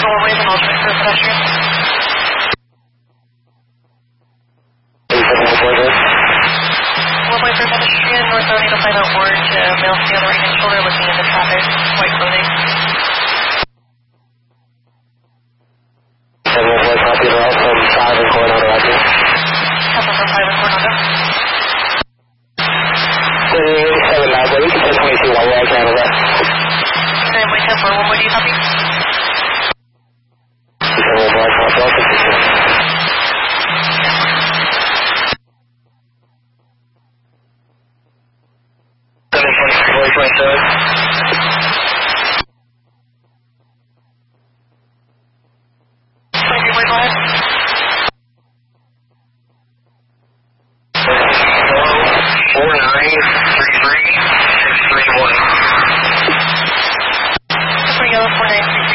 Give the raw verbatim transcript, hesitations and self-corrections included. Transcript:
one-way is an alternate for a pedestrian. One-way for a pedestrian, northbound eight oh five outward to male on the right-hand shoulder, looking into traffic, white clothing. And one-way copy route from five and Coronado Avenue. Couple from five and Coronado. eighty-seven nine, but we can ten twenty-two while we're out Canada. nine one ten four, one-way, do you copy? One-way copy, I'll continue. seven twenty-three, twenty-seven. twenty-three, go ahead. four nine three three six three one. Three yellow, four nine three